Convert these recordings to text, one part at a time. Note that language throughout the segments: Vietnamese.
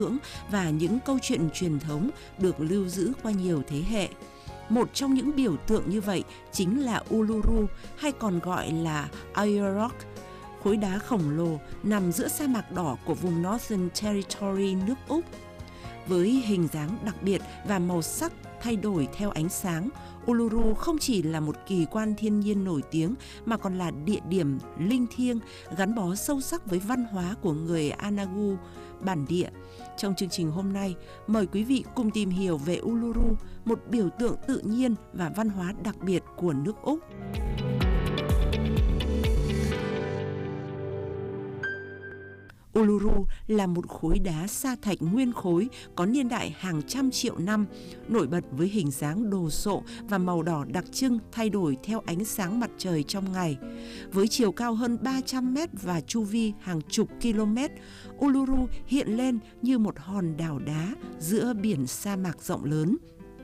ngưỡng và những câu chuyện truyền thống được lưu giữ qua nhiều thế hệ. Một trong những biểu tượng như vậy chính là Uluru, hay còn gọi là Ayeyar Rock, khối đá khổng lồ nằm giữa sa mạc đỏ của vùng Northern Territory nước Úc. Với hình dáng đặc biệt và màu sắc thay đổi theo ánh sáng, Uluru không chỉ là một kỳ quan thiên nhiên nổi tiếng mà còn là địa điểm linh thiêng gắn bó sâu sắc với văn hóa của người Anagu bản địa. Trong chương trình hôm nay, mời quý vị cùng tìm hiểu về Uluru, một biểu tượng tự nhiên và văn hóa đặc biệt của nước Úc. Uluru là một khối đá sa thạch nguyên khối có niên đại hàng trăm triệu năm, nổi bật với hình dáng đồ sộ và màu đỏ đặc trưng thay đổi theo ánh sáng mặt trời trong ngày. Với chiều cao hơn 300 mét và chu vi hàng chục km, Uluru hiện lên như một hòn đảo đá giữa biển sa mạc rộng lớn.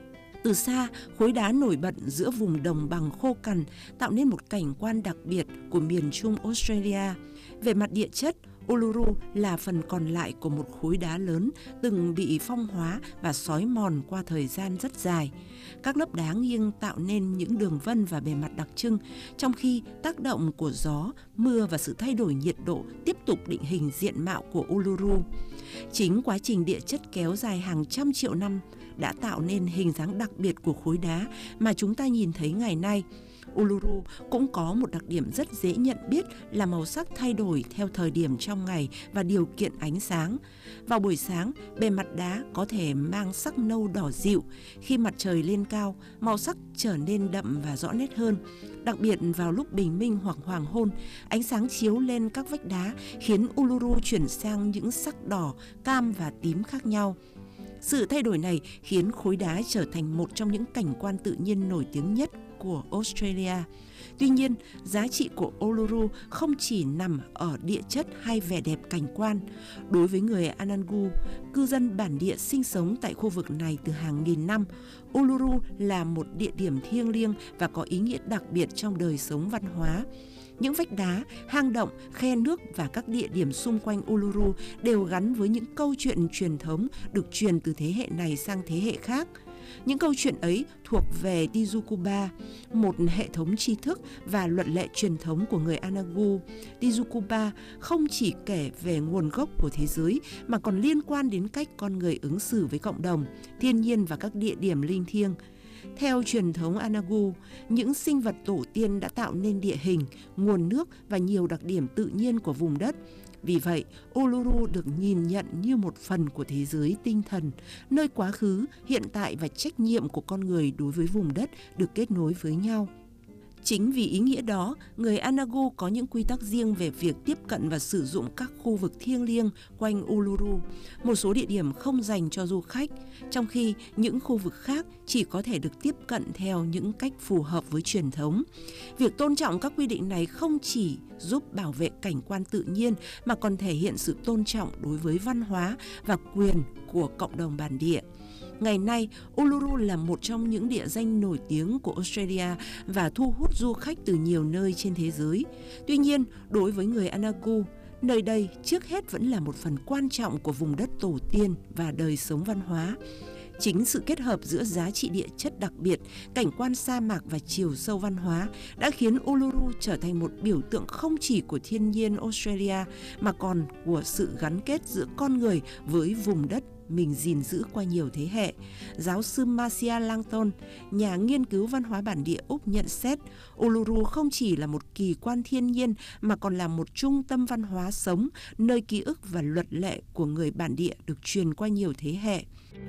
Từ xa, khối đá nổi bật giữa vùng đồng bằng khô cằn tạo nên một cảnh quan đặc biệt của miền Trung Australia. Về mặt địa chất, Uluru là phần còn lại của một khối đá lớn từng bị phong hóa và xói mòn qua thời gian rất dài. Các lớp đá nghiêng tạo nên những đường vân và bề mặt đặc trưng, trong khi tác động của gió, mưa và sự thay đổi nhiệt độ tiếp tục định hình diện mạo của Uluru. Chính quá trình địa chất kéo dài hàng trăm triệu năm đã tạo nên hình dáng đặc biệt của khối đá mà chúng ta nhìn thấy ngày nay. Uluru cũng có một đặc điểm rất dễ nhận biết là màu sắc thay đổi theo thời điểm trong ngày và điều kiện ánh sáng. Vào buổi sáng, bề mặt đá có thể mang sắc nâu đỏ dịu. Khi mặt trời lên cao, màu sắc trở nên đậm và rõ nét hơn. Đặc biệt vào lúc bình minh hoặc hoàng hôn, ánh sáng chiếu lên các vách đá khiến Uluru chuyển sang những sắc đỏ, cam và tím khác nhau. Sự thay đổi này khiến khối đá trở thành một trong những cảnh quan tự nhiên nổi tiếng nhất của Australia. Tuy nhiên, giá trị của Uluru không chỉ nằm ở địa chất hay vẻ đẹp cảnh quan. Đối với người Anagu, cư dân bản địa sinh sống tại khu vực này từ hàng nghìn năm, Uluru là một địa điểm thiêng liêng và có ý nghĩa đặc biệt trong đời sống văn hóa. Những vách đá, hang động, khe nước và các địa điểm xung quanh Uluru đều gắn với những câu chuyện truyền thống được truyền từ thế hệ này sang thế hệ khác. Những câu chuyện ấy thuộc về Tjukurpa, một hệ thống tri thức và luật lệ truyền thống của người Anagu. Tjukurpa không chỉ kể về nguồn gốc của thế giới mà còn liên quan đến cách con người ứng xử với cộng đồng, thiên nhiên và các địa điểm linh thiêng. Theo truyền thống Anagu, những sinh vật tổ tiên đã tạo nên địa hình, nguồn nước và nhiều đặc điểm tự nhiên của vùng đất. Vì vậy, Uluru được nhìn nhận như một phần của thế giới tinh thần, nơi quá khứ, hiện tại và trách nhiệm của con người đối với vùng đất được kết nối với nhau. Chính vì ý nghĩa đó, người Anagu có những quy tắc riêng về việc tiếp cận và sử dụng các khu vực thiêng liêng quanh Uluru. Một số địa điểm không dành cho du khách, trong khi những khu vực khác chỉ có thể được tiếp cận theo những cách phù hợp với truyền thống. Việc tôn trọng các quy định này không chỉ giúp bảo vệ cảnh quan tự nhiên mà còn thể hiện sự tôn trọng đối với văn hóa và quyền của cộng đồng bản địa. Ngày nay, Uluru là một trong những địa danh nổi tiếng của Australia và thu hút du khách từ nhiều nơi trên thế giới. Tuy nhiên, đối với người Anagu, nơi đây trước hết vẫn là một phần quan trọng của vùng đất tổ tiên và đời sống văn hóa. Chính sự kết hợp giữa giá trị địa chất đặc biệt, cảnh quan sa mạc và chiều sâu văn hóa đã khiến Uluru trở thành một biểu tượng không chỉ của thiên nhiên Australia mà còn của sự gắn kết giữa con người với vùng đất mình gìn giữ qua nhiều thế hệ. Giáo sư Marcia Langton, nhà nghiên cứu văn hóa bản địa Úc nhận xét, Uluru không chỉ là một kỳ quan thiên nhiên mà còn là một trung tâm văn hóa sống, nơi ký ức và luật lệ của người bản địa được truyền qua nhiều thế hệ.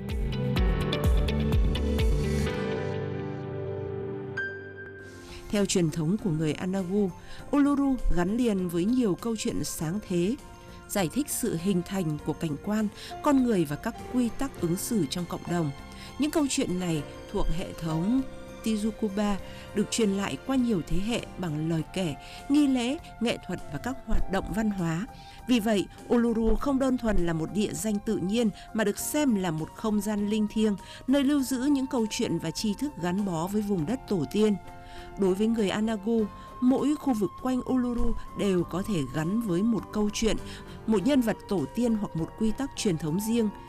Theo truyền thống của người Anagu, Uluru gắn liền với nhiều câu chuyện sáng thế, giải thích sự hình thành của cảnh quan, con người và các quy tắc ứng xử trong cộng đồng. Những câu chuyện này thuộc hệ thống Tjukurpa được truyền lại qua nhiều thế hệ bằng lời kể, nghi lễ, nghệ thuật và các hoạt động văn hóa. Vì vậy, Uluru không đơn thuần là một địa danh tự nhiên mà được xem là một không gian linh thiêng, nơi lưu giữ những câu chuyện và tri thức gắn bó với vùng đất tổ tiên. Đối với người Anagu, mỗi khu vực quanh Uluru đều có thể gắn với một câu chuyện, một nhân vật tổ tiên hoặc một quy tắc truyền thống riêng.